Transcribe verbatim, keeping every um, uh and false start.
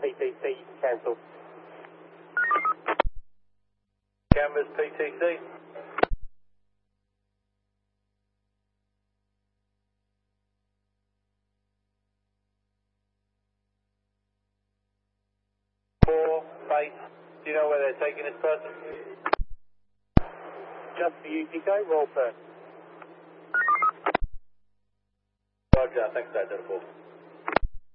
P T C cancel. Canvas P T C. Four, base. Do you know where they're taking this person? Just for you, Tico, roll first. Roger, thanks, Dad, four.